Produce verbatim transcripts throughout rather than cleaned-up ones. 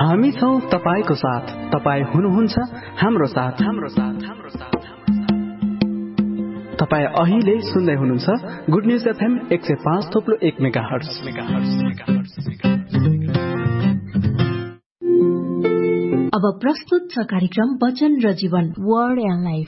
हामी छौं तपाईको साथ, तपाई हुनुहुन्छ हाम्रो साथ, हाम्रो साथ, हाम्रो साथ। तपाई अहिले सुन्दै हुनुहुन्छ गुड न्यूज एफएम एक सय पाँच थोप्लो एक मेगाहर्ट्ज। अब प्रस्तुत छ कार्यक्रम वचन र जीवन, वर्ड एन्ड लाइफ।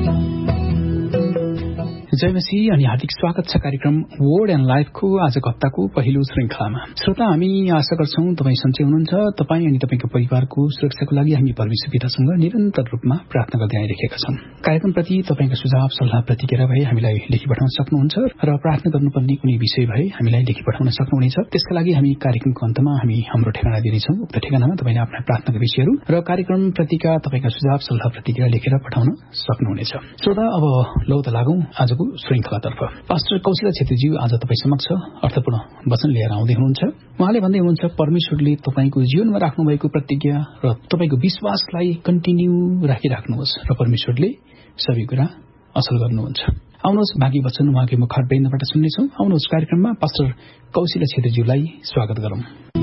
जय मसीह अनि हार्दिक स्वागत छ कार्यक्रम वर्ड एन्ड लाइफको आजको हप्ताको पहिलो श्रृंखलामा। श्रोता, हामी आशा गर्छौं तपाई सन्चै हुनुहुन्छ। तपाई अनि तपाईको परिवारको सुरक्षाको लागि हामी परमेश्वर पितासँग निरन्तर रूपमा प्रार्थना गर्दै आइरहेका छौं। कार्यक्रमप्रति तपाईका सुझाव सल्लाह प्रतिक्रिया भए हामीलाई लेखी पठाउन सक्नुहुन्छ र प्रार्थना गर्नुपर्ने कुनै विषय भए हामीलाई लेखी पठाउन सक्नुहुनेछ। त्यसका लागि हामी कार्यक्रमको अन्तमा हामी हाम्रो ठेगाना दिनेछौं। उक्त ठेगानामा तपाईले आफ्ना प्रार्थनाका विषयहरू र कार्यक्रमप्रतिका तपाईका सुझाव सल्लाह प्रतिक्रिया लेखेर पठाउन सक्नुहुनेछ। श्रोता, अब लौ त लागौं आजको श्रृंखलातर्फ। पास्टर कौशिला छेत्रीज्यू आज तपाई समक्ष अर्थपूर्ण वचन लिएर आउँदै हुनुहुन्छ। उहाँले भन्दै हुनुहुन्छ, परमेश्वरले तपाईको जीवनमा राख्नु भएको प्रतिज्ञा र तपाईको विश्वासलाई कन्टिन्यू राखिराख्नुहोस् र परमेश्वरले सबै कुरा असल गर्नुहुन्छ। आउनुहोस् बाँकी वचन उहाँकै मुखारबिन्दबाट सुन्नेछौं। आउनुहोस् कार्यक्रममा पास्टर कौशिला छेत्रीज्यूलाई स्वागत गरौं।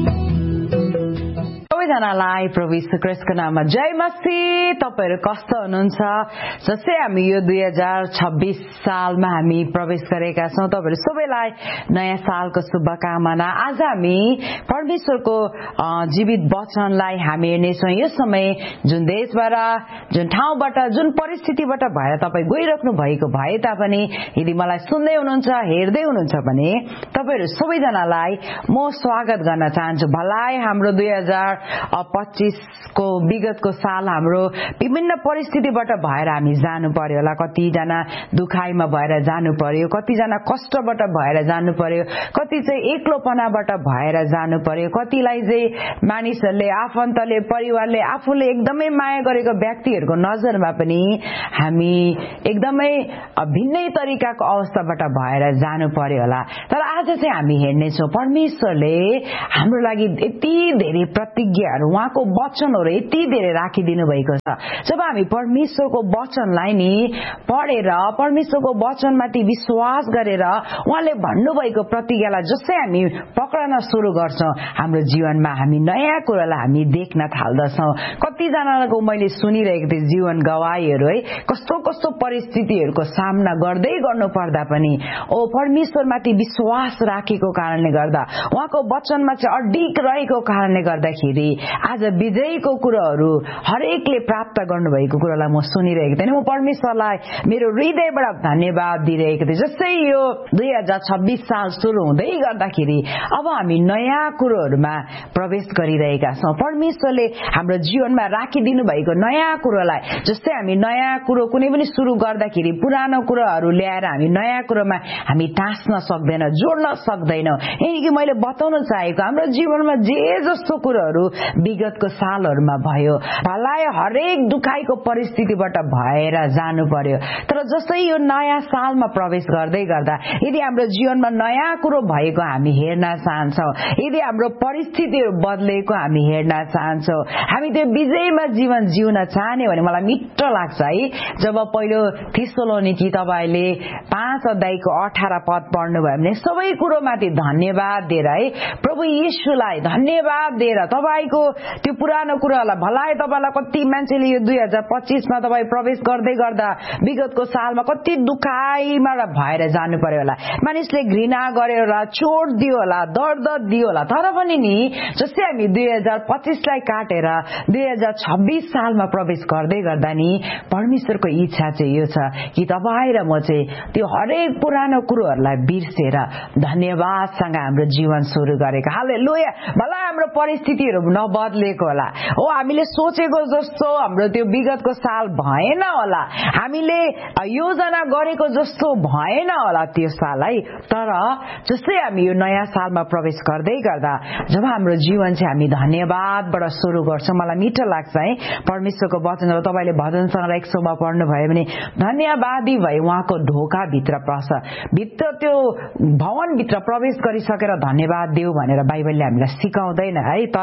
सबैजनालाई प्रभु यीशु ख्रीष्टको नाममा जय मसीह। तपाईहरु कस्तो हुनुहुन्छ? जस्तै हामी यो दुई हजार छब्बीस सालमा हामी प्रवेश गरेका छौं, तपाईहरु सबैलाई नयाँ सालको शुभकामना। आज हामी परमेश्वरको जीवित वचनलाई हामी हेर्नेछौं। यो समय जुन देशबाट, जुन ठाउँबाट, जुन परिस्थितिबाट भएर तपाई गइराख्नु भएको भए तापनि यदि मलाई सुन्दै हुनुहुन्छ, हेर्दै हुनुहुन्छ भने तपाईहरु सबैजनालाई म स्वागत गर्न चाहन्छु। भलाइ हाम्रो दुई हजार पच्चीस को विगतको साल हाम्रो विभिन्न परिस्थितिबाट भएर हामी जानु पर्यो होला। कतिजना दुखाइमा भएर जानु पर्यो, कतिजना कष्टबाट भएर जानु पर्यो, कति चाहिँ एक्लोपनाबाट भएर जानु पर्यो, कतिलाई चाहिँ मानिसहरूले, आफन्तले, परिवारले, आफूले एकदमै माया गरेको व्यक्तिहरूको नजरमा पनि हामी एकदमै भिन्नै तरिकाको अवस्थाबाट भएर जानु पर्यो होला। तर आज चाहिँ हामी हेर्नेछौँ परमेश्वरले हाम्रो लागि यति धेरै प्रतिज्ञाहरू, उहाँको वचनहरू यति धेरै राखिदिनु भएको छ। जब हामी परमेश्वरको वचनलाई नि पढेर, परमेश्वरको वचनमाथि विश्वास गरेर उहाँले भन्नुभएको प्रतिज्ञालाई जसै हामी पक्रन सुरु गर्छौं, हाम्रो जीवनमा हामी नयाँ कुरालाई हामी देख्न थाल्दछौं। कतिजनाको मैले सुनिरहेको थिएँ जीवन गवाईहरू है, कस्तो कस्तो परिस्थितिहरूको सामना गर्दै गर्नु पर्दा पनि ओ परमेश्वरमाथि विश्वास राखेको कारणले गर्दा, उहाँको वचनमा चाहिँ अडिग रहेको कारणले गर्दाखेरि आज विजयीको कुराहरू हरेकले प्राप्त गर्नुभएको कुरालाई म सुनिरहेको थिएँ। म परमेश्वरलाई मेरो हृदयबाट धन्यवाद दिइरहेको थिएँ। जस्तै यो दुई हजार छब्बीस साल सुरु हुँदै गर्दाखेरि अब हामी नयाँ कुरोहरूमा प्रवेश गरिरहेका छौँ। परमेश्वरले हाम्रो जीवनमा राखिदिनु भएको नयाँ कुरोलाई, जस्तै हामी नयाँ कुरो कुनै पनि सुरु गर्दाखेरि पुरानो कुराहरू ल्याएर हामी नयाँ कुरोमा हामी टाँस्न सक्दैनौँ, जोड्न सक्दैनौँ। यही मैले बताउन चाहेको हाम्रो जीवनमा जे जस्तो कुरोहरू विगतको सालहरूमा भयो, भलाइ हरेक दुखाइको परिस्थितिबाट भएर जानु पर्यो। तर जस्तै यो नयाँ सालमा प्रवेश गर्दै गर्दा यदि हाम्रो जीवनमा नयाँ कुरो भएको हामी हेर्न चाहन्छौँ, यदि हाम्रो परिस्थितिहरू बदलेको हामी हेर्न चाहन्छौँ, हामी त्यो विजयमा जीवन जिउन चाहने भने मलाई मिठो लाग्छ है जब पहिलो थिस्सलोनिकी तपाईले पाँच अध्यायको अठार पद पढ्नुभयो भने सबै कुरोमाथि धन्यवाद दिएर है, प्रभु येशूलाई धन्यवाद दिएर तपाईको त्यो पुरानो कुरालाई, भलाइ तपाईलाई कति मान्छेले यो दुई हजार पच्चीसमा तपाईँ प्रवेश गर्दै गर्दा विगतको सालमा कति दुखाइमा भएर जानु पर्यो होला, मानिसले घृणा गर्यो होला, चोट दियो होला, दर्द दियो होला। तर पनि नि जस्तै हामी दुई हजार पच्चीसलाई काटेर दुई हजार छब्बीस सालमा प्रवेश गर्दै गर्दा नि परमेश्वरको इच्छा चाहिँ यो छ कि तपाईँ र म चाहिँ त्यो हरेक पुरानो कुरोहरूलाई बिर्सेर धन्यवादसँग हाम्रो जीवन सुरु गरेको। हालेलुया। भला हाम्रो परिस्थितिहरू नबदलेको होला, हो हामीले सोचेको जस्तो हाम्रो त्यो विगतको साल भएन होला, हामीले योजना गरेको जस्तो भएन होला त्यो साल है। तर जस्तै हामी यो नयाँ सालमा प्रवेश गर्दै गर्दा जब हाम्रो जीवन चाहिँ हामी धन्यवादबाट सुरु गर्छौँ, मलाई मिठो लाग्छ है परमेश्वरको वचन। जब तपाईँले भजन सङ्ग्रह एक सौमा पढ्नुभयो भने धन्यवादी भए उहाँको ढोकाभित्र पस, भित्र त्यो भवनभित्र प्रवेश गरिसकेर धन्यवाद देऊ भनेर बाइबलले हामीलाई सिकाउँदैन है। तर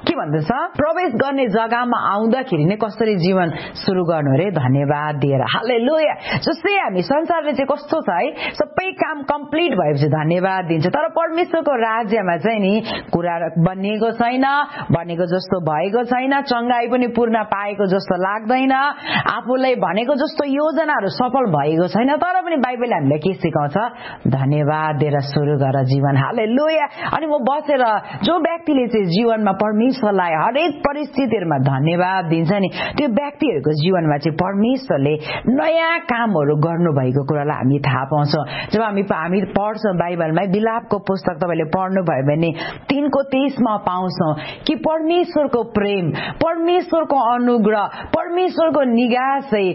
के भन्दछ प्रवेश गर्ने जग्गामा आउँदाखेरि नै कसरी जीवन सुरु गर्नु रे धन्यवाद दिएर हालेलुया जस्तै हामी संसारले चाहिँ कस्तो छ है सबै काम कम्प्लिट भएपछि धन्यवाद दिन्छ तर परमेश्वरको राज्यमा चाहिँ नि कुरा बनिएको छैन बनेको जस्तो भएको छैन चंगाई पनि पूर्ण पाएको जस्तो लाग्दैन आफूलाई भनेको जस्तो योजनाहरू सफल भएको छैन तर पनि बाइबलले हामीलाई के सिकाउँछ धन्यवाद दिएर सुरु गर जीवन हालेलुया अनि म बसेर जो व्यक्तिले चाहिँ जीवनमा परमेश्वरलाई हरेक परिस्थितिहरुमा धन्यवाद दिन्छ नि त्यो व्यक्तिहरुको जीवनमा चाहिँ परमेश्वरले नयाँ कामहरू गर्नु भएको कुरालाई हामी थाहा पाउँछौं जब हामी हामी पढ्छौं बाइबलमा बिलापको पुस्तक तपाईले पढ्नु भयो भने तीन को तेईस मा पाउँछौं कि परमेश्वरको प्रेम परमेश्वरको अनुग्रह परमेश्वरको निगाह चाहिँ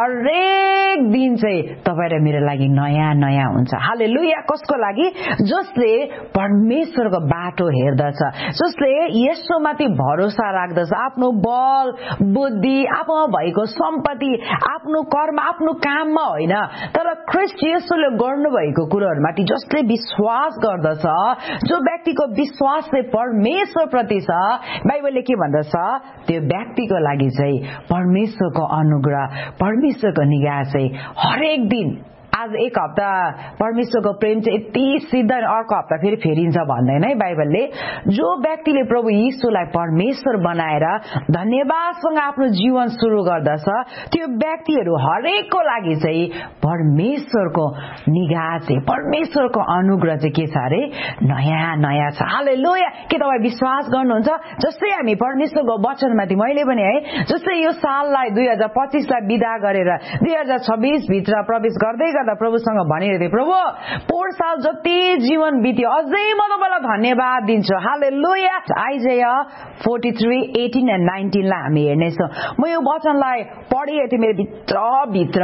हरेक दिन चाहिँ तपाई र मेरो लागि नयाँ नयाँ हुन्छ हालेलुया कसको लागि जसले परमेश्वरको बाटो हेर्दछ जसले यसोमाथि भरोसा राख्दछ आफ्नो बल बुद्धि आफूमा भएको सम्पत्ति आफ्नो कर्म आफ्नो काममा होइन तर ख्रीष्ट येशूले गर्नु भएको कुराहरुमाथि जसले विश्वास गर्दछ जो व्यक्तिको विश्वास चाहिँ परमेश्वर प्रति छ बाइबलले के भन्दछ त्यो व्यक्तिको लागि चाहिँ परमेश्वरको अनुग्रह परमेश्वरको निगाह चाहिँ हरेक दिन आज एक हप्ता परमेश्वरको प्रेम चाहिँ यति सिद्ध अर्को हप्ता फेरि फेरिन्छ भन्दैन है बाइबलले जो व्यक्तिले प्रभु येशूलाई परमेश्वर बनाएर धन्यवादसँग आफ्नो जीवन सुरु गर्दछ त्यो व्यक्तिहरू हरेकको लागि चाहिँ परमेश्वरको निगाह चाहिँ परमेश्वरको अनुग्रह चाहिँ के छ रे नयाँ नयाँ छ हालेलुया के तपाईँ विश्वास गर्नुहुन्छ जस्तै हामी परमेश्वरको वचनमाथि मैले पनि है जस्तै यो साललाई दुई हजार पच्चीस लाई विदा गरेर दुई हजार छब्बीस भित्र प्रवेश गर्दै गर्दा प्रभुसँग भनिरहेथे प्रभु पोहोर साल जति जीवन बित्यो अझै म तपाईलाई धन्यवाद दिन्छु हालेलुया आइजाया तैंतालीस अठार एन्ड उन्नाइस लाई हामी हेर्नेछौं म यो वचनलाई पढिरहेथे मेरो भित्र भित्र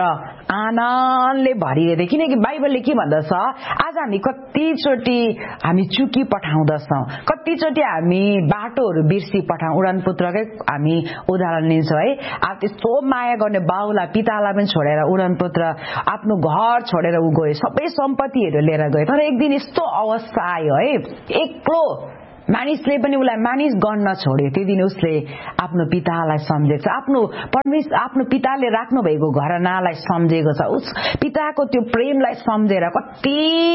आनन्दले भरिरहेथे किनकि बाइबलले के भन्दछ आज हामी कतिचोटी हामी चुकी पठाउँदछौं कतिचोटी हामी बाटोहरू बिर्सी पठाउँ उडान पुत्रकै हामी उदाहरण लिन्छौं है अब त्यस्तो माया गर्ने बाउलाई पितालाई पनि छोडेर उडान पुत्र आफ्नो घर छोडेर उ गयो सबै सम्पत्तिहरू लिएर गयो तर एक दिन यस्तो अवस्था आयो है एक्लो मानिसले पनि उलाई मानिस गर्न छोड्यो त्यो दिन उसले आफ्नो पितालाई सम्झेछ आफ्नो परमेश्वर आफ्नो पिताले राख्नु भएको घरनालाई सम्झेको छ उस पिताको त्यो प्रेमलाई सम्झेर कति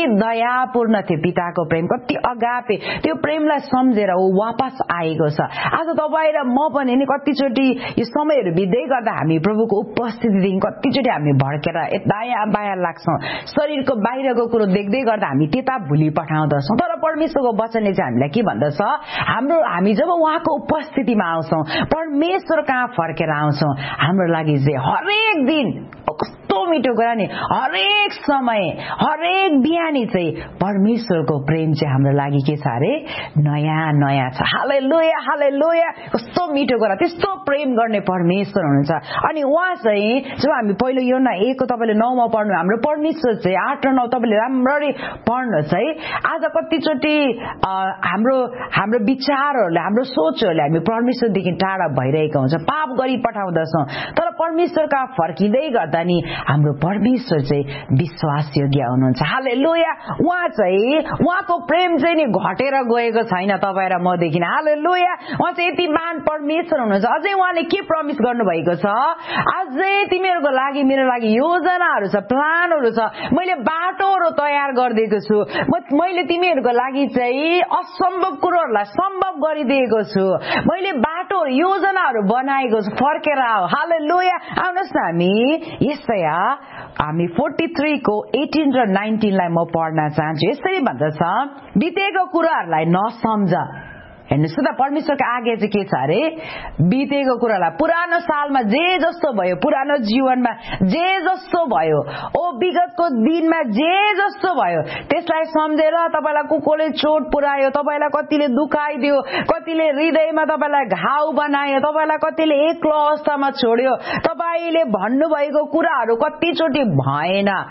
दयापूर्ण थियो पिताको प्रेम कति अगापे त्यो प्रेमलाई सम्झेर उ वापस आएको छ आज तपाई र म पनि नि कतिचोटी यो समयहरू बित्दै गर्दा हामी प्रभुको उपस्थितिदेखि कतिचोटी हामी भड्केर दायाँ बायाँ लाग्छौं शरीरको बाहिरको कुरो देख्दै गर्दा हामी त्यता भुली पठाउँदछौं तर परमेश्वरको वचनले चाहिँ हामीलाई के भन्छ हाम्रो हामी जब उहाँको उपस्थितिमा आउँछौं परमेश्वर कहाँ फर्केर आउँछौं हाम्रो लागि चाहिँ हरेक दिन कस्तो मिठो कुरा नि हरेक समय हरेक बिहानी चाहिँ परमेश्वरको प्रेम चाहिँ हाम्रो लागि के छ रे नयाँ नयाँ छ हालेलुया हालेलुया कस्तो मिठो कुरा त्यस्तो प्रेम गर्ने परमेश्वर हुनुहुन्छ अनि उहाँ चाहिँ जब हामी पहिलो योना एक को तपाईले नौ मा पढ्नु हाम्रो परमेश्वर चाहिँ आठ र नौ तपाईले राम्ररी पढ्नु चाहिँ आज कतिचोटी हाम्रो हाम्रो विचारहरूले हाम्रो सोचहरूले हामी परमेश्वरदेखि टाढा भइरहेका हुन्छ पाप गरी पठाउँदछौं तर परमेश्वर कहाँ फर्किँदै गर्दा नि हाम्रो परमेश्वर चाहिँ विश्वासयोग्य हुनुहुन्छ हालेलुया उहाँ चाहिँ उहाँको प्रेम चाहिँ नि घटेर गएको छैन तपाईँ र मदेखि हालेलुया उहाँ चाहिँ यति महान परमेश्वर हुनुहुन्छ अझै उहाँले के प्रमिस गर्नु भएको छ अझै तिमीहरूको लागि मेरो लागि योजनाहरू छ प्लानहरू छ मैले बाटोहरू तयार गरिदिएको छु मैले तिमीहरूको लागि चाहिँ असम्भव कुरोहरूलाई सम्भव गरिदिएको छु मैले बाटो योजनाहरू बनाएको छु फर्केर आऊ हालेलुया आउनुहोस् न हामी यसाया हामी तैंतालीस को अठार र उन्नाइस लाई म पढ्न चाहन्छु यसरी भन्दछ बितेको कुराहरूलाई नसम्झ हेर्नुस् त परमेश्वरको आज्ञा चाहिँ के छ अरे बितेको कुरालाई पुरानो सालमा जे जस्तो भयो पुरानो जीवनमा जे जस्तो भयो ओ विगतको दिनमा जे जस्तो भयो त्यसलाई सम्झेर तपाईलाई कुकोले चोट पुर्यायो तपाईलाई कतिले दुखाइदियो कतिले हृदयमा तपाईलाई घाउ बनायो तपाईलाई कतिले एक्लो अवस्थामा छोड्यो तपाईले भन्नु भएको कुराहरू कतिचोटी भएन अब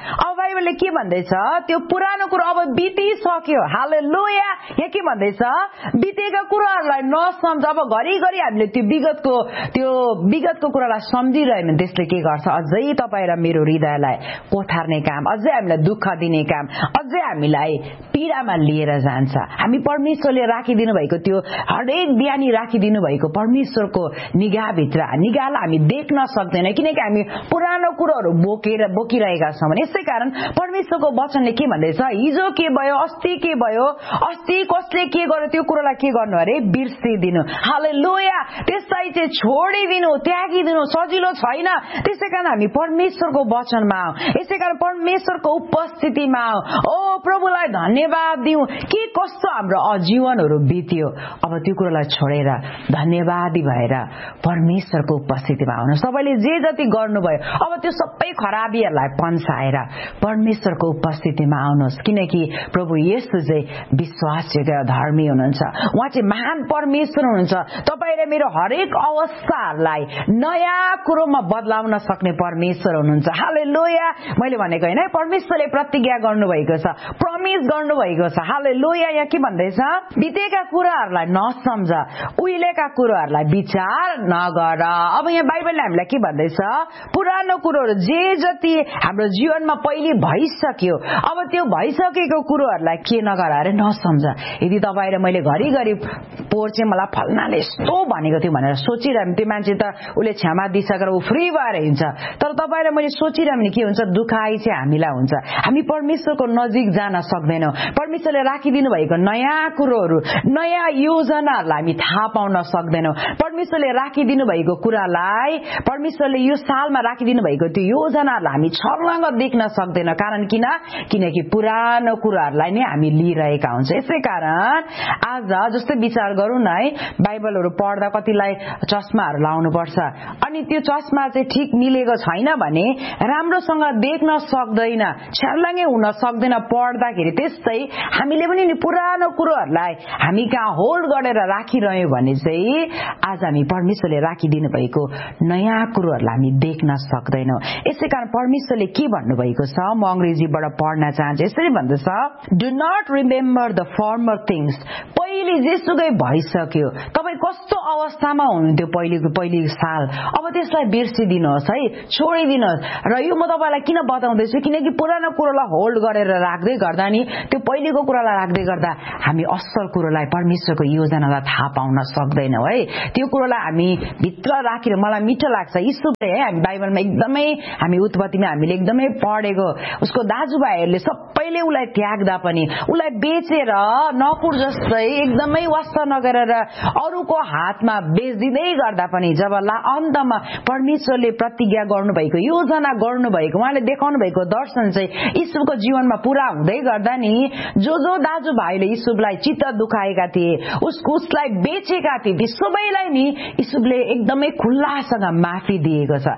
बाइबलले के भन्दैछ त्यो पुरानो कुरो अब बितिसक्यो हालेलुया यहाँ के भन्दैछ बितेका कुराहरूलाई नसम्झ अब घरिघरि हामीले त्यो विगतको त्यो विगतको कुरालाई सम्झिरह्यो भने त्यसले के गर्छ अझै तपाईँ र मेरो हृदयलाई कोठार्ने काम अझै हामीलाई दुःख दिने काम अझै हामीलाई पीडामा लिएर जान्छ हामी परमेश्वरले राखिदिनु भएको त्यो हरेक बिहानी राखिदिनु भएको परमेश्वरको निगाहभित्र निगाहलाई हामी देख्न सक्दैन किनकि हामी पुरानो कुरोहरू बोकेर बोकिरहेका छौँ भने यसै कारण परमेश्वरको वचनले के भन्दैछ हिजो के भयो अस्ति के भयो अस्ति कसले के गर्यो त्यो कुरोलाई के गर्नु अरे बिर्सिदिनु हालेलुया त्यसलाई चाहिँ छोडिदिनु त्यागिदिनु सजिलो छैन त्यसै कारण हामी परमेश्वरको वचनमा आऊ यसै कारण परमेश्वरको उपस्थितिमा आऊ ओ प्रभुलाई धन्यवाद दिउँ के कस्तो हाम्रो जीवनहरू बित्यो अब त्यो कुरोलाई छोडेर धन्यवादी भएर परमेश्वरको उपस्थितिमा आउनु सबैले जे जति गर्नुभयो अब त्यो सबै खराबीहरूलाई पन्साएर परमेश्वरको उपस्थितिमा आउनुहोस् किनकि प्रभु येशू चाहिँ विश्वासयोग्य धर्मी हुनुहुन्छ उहाँ चाहिँ महान परमेश्वर हुनुहुन्छ तपाईँ र मेरो हरेक अवस्थाहरूलाई नयाँ कुरोमा बदलाउन सक्ने परमेश्वर हुनुहुन्छ हालेलुया मैले भनेको होइन परमेश्वरले प्रतिज्ञा गर्नुभएको छ प्रमिस गर्नुभएको छ हालेलुया यहाँ के भन्दैछ बितेका कुराहरूलाई नसम्झ उहिलेका कुरोहरूलाई विचार नगर अब यहाँ बाइबलले हामीलाई के भन्दैछ पुरानो कुरोहरू जे जति हाम्रो जीवनमा पहिले भइसक्यो अब त्यो भइसकेको कुरोहरूलाई के नगर अरे नसम्झ यदि तपाईँ र मैले घरिघरि पोहोर चाहिँ मलाई फल्नाले यस्तो भनेको थियो भनेर सोचिरहनु त्यो मान्छे त उसले क्षमा दिइसकेर ऊ फ्री भएर हिँड्छ तर तपाईँ र मैले सोचिरहनु के हुन्छ दुखाइ चाहिँ हामीलाई हुन्छ हामी परमेश्वरको नजिक जान सक्दैनौँ परमेश्वरले राखिदिनु भएको नयाँ कुरोहरू नयाँ योजनाहरूलाई हामी थाहा पाउन सक्दैनौँ परमेश्वरले राखिदिनु भएको कुरालाई परमेश्वरले यो सालमा राखिदिनु भएको त्यो योजनाहरूलाई हामी छर्लङ्ग देख्न सक्दैनौँ कारण किन किनकि पुरानो कुराहरूलाई नै हामी लिइरहेका हुन्छ यसै कारण आज जस्तै विचार गरौँ न है बाइबलहरू पढ्दा कतिलाई चस्माहरू लाउनुपर्छ अनि त्यो चस्मा चाहिँ ठिक मिलेको छैन भने राम्रोसँग देख्न सक्दैन छर्लङ्गै हुन सक्दैन पढ्दाखेरि त्यस्तै हामीले पनि नि पुरानो कुरोहरूलाई हामी कहाँ होल्ड गरेर राखिरह्यौँ भने चाहिँ आज हामी परमेश्वरले राखिदिनु भएको नयाँ कुरोहरूलाई हामी देख्न सक्दैनौँ यसै कारण परमेश्वरले के भन्नुभएको छ म अंग्रेजीबाट पढ्न चाहन्छु यसरी भन्दछ do not remember the former things पहिले जेसुकै भइसक्यो तपाईँ कस्तो अवस्थामा हुनुहुन्थ्यो पहिलेको पहिले साल अब त्यसलाई बिर्सिदिनुहोस् है छोडिदिनुहोस् र यो म तपाईँलाई किन बताउँदैछु किनकि पुरानो कुरोलाई होल्ड गरेर राख्दै गर्दा नि त्यो पहिलेको कुरालाई राख्दै गर्दा हामी असल कुरोलाई परमेश्वरको योजनालाई थाहा पाउन सक्दैनौँ है त्यो कुरोलाई हामी भित्र राखेर मलाई मिठो लाग्छ यीशुले है हामी बाइबलमा एकदमै हामी उत्पत्तिमा हामीले एकदमै पढेको उसको दाजुभाइहरूले सबैले उसलाई त्याग्दा पनि उसलाई बेचेर नकुर जस्तै एकदमै वास्ता नगरेर अरूको हातमा बेचिदिँदै गर्दा पनि जब ला अन्तमा परमेश्वरले प्रतिज्ञा गर्नुभएको योजना गर्नुभएको उहाँले देखाउनु भएको दर्शन चाहिँ यीशुको जीवनमा पूरा हुँदै गर्दा नि जो जो दाजुभाइले यीशुलाई चित्त दुखाएका थिए उसको उसलाई बेचेका थिए ती सबैलाई नि यीशुले एकदमै खुल्लासँग माफी दिएको छ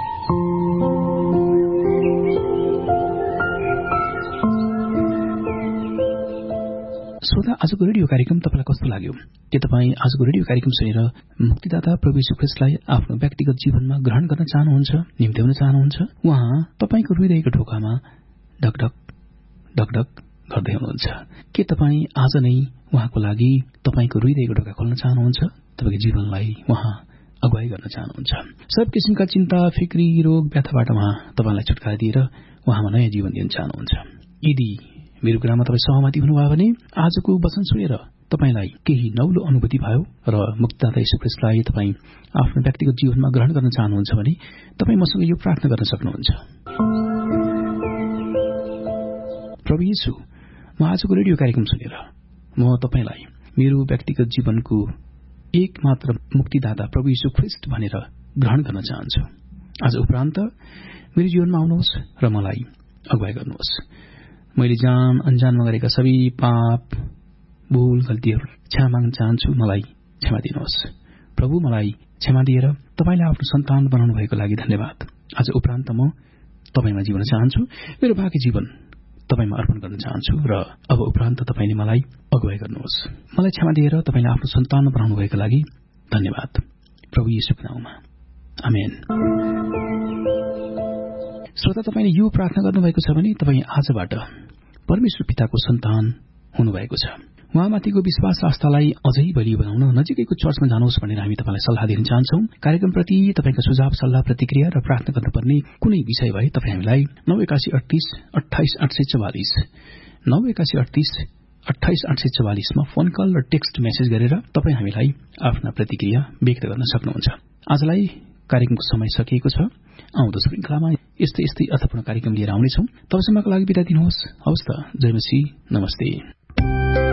श्रोता आजको रेडियो कार्यक्रम तपाईलाई कस्तो लाग्यो के तपाईँ आजको रेडियो कार्यक्रम सुनेर मुक्तिदाता प्रभु यीशु ख्रीष्टलाई आफ्नो व्यक्तिगत जीवनमा ग्रहण गर्न चाहनुहुन्छ निम्त्याउन चाहनुहुन्छ उहाँ तपाईको हृदयको ढोकामा ढकढक ढकढक गर्दै हुनुहुन्छ के तपाईँ आज नै उहाँको लागि तपाईको हृदयको ढोका खोल्न चाहनुहुन्छ तपाईको जीवनलाई उहाँ अगुवाई गर्न चाहनुहुन्छ सब किसिमका चिन्ता फिक्री रोग व्यथाबाट उहाँ तपाईलाई छुटकारा दिएर उहाँमा नयाँ जीवन दिन चाहनुहुन्छ यदि मेरो कुरामा तपाईँ सहमति हुनुभयो भने आजको वचन सुनेर तपाईलाई केही नौलो अनुभूति भयो र मुक्तिदाता यीशु ख्रीष्टलाई तपाईँ आफ्नो व्यक्तिगत जीवनमा ग्रहण गर्न चाहनुहुन्छ भने तपाईँ मसँग यो प्रार्थना गर्न सक्नुहुन्छ प्रभु यीशु म आजको रेडियो कार्यक्रम सुनेर म तपाईलाई मेरो व्यक्तिगत जीवनको एक मात्र मुक्तिदाता प्रभु यीशु ख्रीष्ट भनेर ग्रहण गर्न चाहन्छु आज उपरान्त मेरो जीवनमा आउनुहोस् र मलाई अगुवाई गर्नुहोस् मैले जान अनजानमा गरेका सबै पाप भूल गल्तीहरू क्षमा माग्न चाहन्छु मलाई क्षमा दिनुहोस् प्रभु मलाई क्षमा दिएर तपाईलाई आफ्नो सन्तान बनाउनु भएको लागि धन्यवाद आज उपरान्त म तपाईमा जीवन चाहन्छु मेरो बाँकी जीवन तपाईमा अर्पण गर्न चाहन्छु र अब उपरान्त तपाईले मलाई अगुवाई गर्नुहोस् मलाई क्षमा दिएर तपाईले आफ्नो सन्तान बनाउनु भएको लागि धन्यवाद प्रभु येशूको नाममा आमेन श्रोता, तपाईँले यो प्रार्थना गर्नुभएको छ भने तपाईँ आजबाट परमेश्वर पिताको सन्तान हुनुभएको छ। उहाँमाथिको विश्वास आस्थालाई अझै बलियो बनाउन नजिकैको चर्चमा जानुहोस् भनेर हामी तपाईँलाई सल्लाह दिन चाहन्छौं। कार्यक्रमप्रति तपाईँका सुझाव, सल्लाह, प्रतिक्रिया र प्रार्थना गर्नुपर्ने कुनै विषय भए तपाईँ हामीलाई नौ एकासी अडतीस अठाइस आठ सय चौवालिस नौ एकासी अडतीस अठाइस आठ सय चौवालिसमा फोन कल र टेक्स्ट मेसेज गरेर तपाईँ हामीलाई आफ्ना प्रतिक्रिया व्यक्त गर्न सक्नुहुन्छ। आजलाई कार्यक्रमको समय सकिएको छ। आउँदो श्रृंखलामा यस्तै यस्तै अर्थपूर्ण कार्यक्रम लिएर आउनेछौं। तबसम्मको लागि बिदा दिनुहोस्। हवस् त, जय मसीह, नमस्ते।